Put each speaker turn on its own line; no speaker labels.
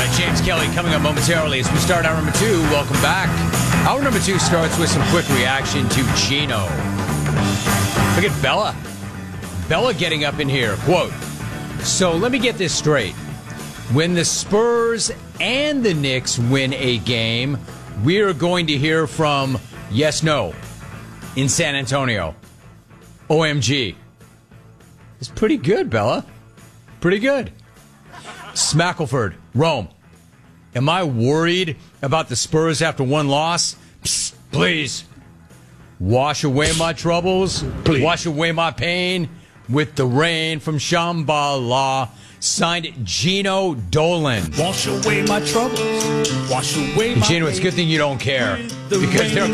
James Kelly coming up momentarily as we start hour number 2. Welcome back. Hour number 2 starts with some quick reaction to Gino. Look at Bella. Bella getting up in here. Quote, so let me get this straight. When the Spurs and the Knicks win a game, we are going to hear from yes, no in San Antonio. OMG. It's pretty good, Bella. Pretty good. Smackleford, Rome. Am I worried about the Spurs after one loss? Psst, please. Wash away my troubles. Please. Wash away my pain with the rain from Shambhala. Signed Gino Dolan.
Wash away my troubles. Wash away my
Gino, it's a good thing you don't care because they're